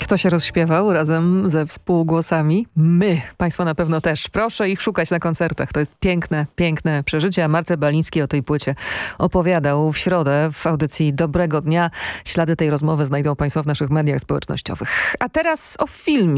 Kto się rozśpiewał razem ze współgłosami? My. Państwo na pewno też. Proszę ich szukać na koncertach. To jest piękne, piękne przeżycie. A Marcel Baliński o tej płycie opowiadał w środę w audycji Dobrego Dnia. Ślady tej rozmowy znajdą Państwo w naszych mediach społecznościowych. A teraz o filmie.